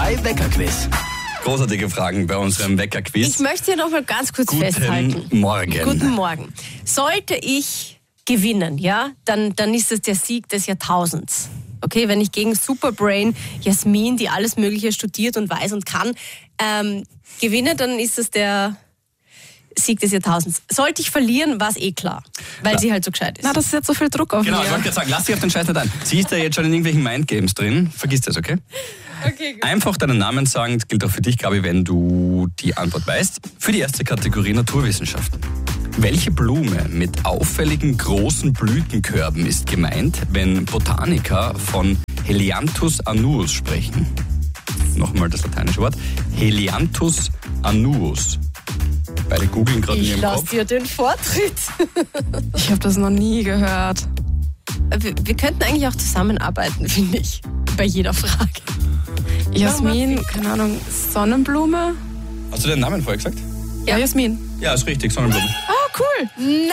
Weckerquiz. Großartige Fragen bei unserem Weckerquiz. Ich möchte hier noch mal ganz kurz festhalten. Guten Morgen. Guten Morgen. Sollte ich gewinnen, ja, dann ist es der Sieg des Jahrtausends. Okay, wenn ich gegen Superbrain Jasmin, die alles Mögliche studiert und weiß und kann, gewinne, dann ist es der Sieg des Jahrtausends. Sollte ich verlieren, war es klar, weil sie halt so gescheit ist. Na, das ist jetzt so viel Druck auf Genau, mir. ich wollte gerade sagen, lass dich auf den Scheiß nicht ein. Sie ist da jetzt schon in irgendwelchen Mindgames drin. Vergiss das, okay? Okay, gut. Einfach deinen Namen sagen, das gilt auch für dich, Gabi, wenn du die Antwort weißt. Für die erste Kategorie Naturwissenschaften. Welche Blume mit auffälligen großen Blütenkörben ist gemeint, wenn Botaniker von Helianthus annuus sprechen? Nochmal das lateinische Wort. Helianthus annuus. Beide googeln gerade in Ich ihrem lasse Kopf. dir den Vortritt. Ich habe das noch nie gehört. Wir könnten eigentlich auch zusammenarbeiten, finde ich, bei jeder Frage. Jasmin, keine Ahnung, Sonnenblume? Hast du den Namen vorher gesagt? Ja, Jasmin. Ja, ist richtig, Sonnenblume. Oh, cool.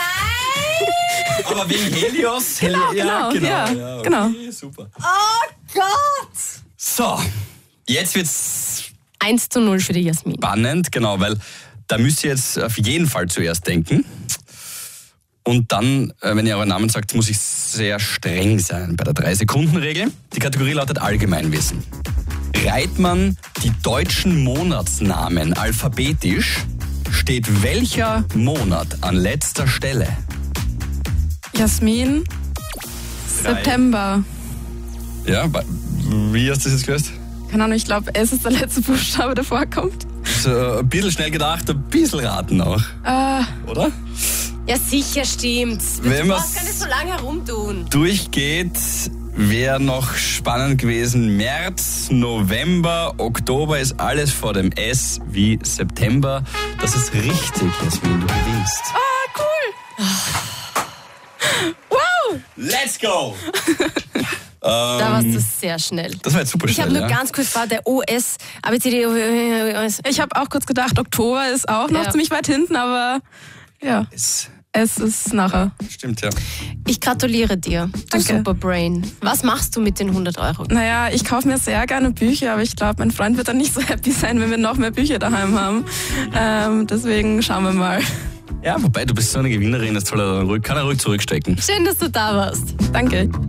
Nein! Aber wegen Helios? Genau, ja, ja, genau. Super. Oh Gott! So, jetzt wird's 1:0 für die Jasmin. spannend, genau, weil da müsst ihr jetzt auf jeden Fall zuerst denken. Und dann, wenn ihr euren Namen sagt, muss ich sehr streng sein bei der 3-Sekunden-Regel. Die Kategorie lautet Allgemeinwissen. Reiht man die deutschen Monatsnamen alphabetisch, steht welcher Monat an letzter Stelle? Jasmin, 3. September. Ja, wie hast du das jetzt gelöst? Keine Ahnung, ich glaube, S ist der letzte Buchstabe, der vorkommt. So, ein bisschen schnell gedacht, ein bisschen raten auch. Oder? Ja, sicher stimmt's. Du Wenn brauchst wir's- gar nicht so lange herumtun. Durchgeht, wäre noch spannend gewesen. März, November, Oktober ist alles vor dem S wie September. Das ist richtig, Jasmin, du gewinnst. Cool. Wow. Let's go! Da warst du sehr schnell. Das war jetzt super Ich schnell, habe nur ja? ganz kurz gefragt, der OS, ABCD, OS. Ich habe auch kurz gedacht, Oktober ist auch noch Ja. ziemlich weit hinten, aber ja, Es es ist nachher. stimmt, ja. Ich gratuliere dir, du Danke. Superbrain. Was machst du mit den 100 Euro? Naja, ich kaufe mir sehr gerne Bücher, aber ich glaube, mein Freund wird dann nicht so happy sein, wenn wir noch mehr Bücher daheim haben. Deswegen schauen wir mal. Ja, wobei, du bist so eine Gewinnerin, das kann er ruhig zurückstecken. Schön, dass du da warst. Danke.